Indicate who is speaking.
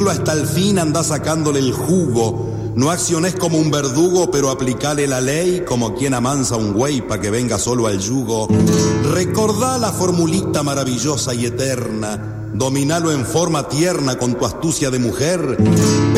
Speaker 1: cumplirlo hasta el fin, andá sacándole el jugo. No acciones como un verdugo, pero aplicale la ley como quien amansa un güey pa' que venga solo al yugo. Recordá la formulita maravillosa y eterna, dominalo en forma tierna con tu astucia de mujer.